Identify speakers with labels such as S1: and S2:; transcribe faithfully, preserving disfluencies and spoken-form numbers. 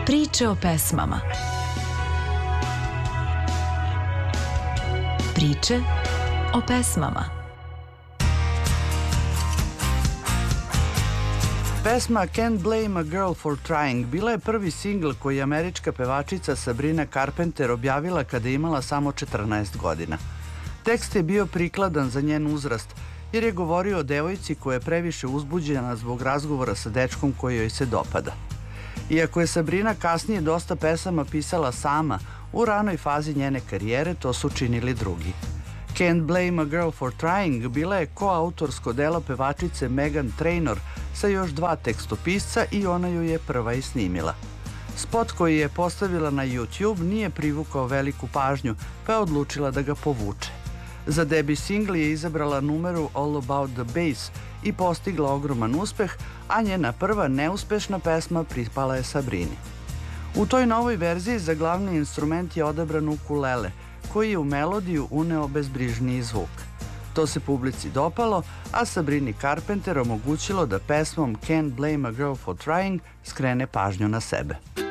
S1: Priče o pesmama. Priče o pesmama.
S2: Pesma Can't Blame a Girl for Trying bila je prvi singl koji je američka pevačica Sabrina Carpenter objavila kada je imala samo četrnaest godina. Tekst je bio prikladan za njen uzrast, jer je govorio o devojci koja je previše uzbuđena zbog razgovora sa dečkom koji joj se dopada. Iako je Sabrina kasnije dosta pesama pisala sama, u ranoj fazi njene karijere to su činili drugi. Can't Blame a Girl for Trying bila je koautorsko delo pevačice Meghan Trainor sa još dva tekstopisca i ona ju je prva i snimila. Spot koji je postavila na YouTube nije privukao veliku pažnju, pa je odlučila da ga povuče. Za debi singl je izabrala numeru All About the Bass i postigla ogroman uspeh, a njena prva neuspešna pesma pripala je Sabrini. U toj novoj verziji za glavni instrument je odabran ukulele, koji je u melodiju uneo bezbrižniji zvuk. To se publici dopalo, a Sabrini Carpenter omogućilo da pesmom Can't Blame a Girl for Trying skrene pažnju na sebe.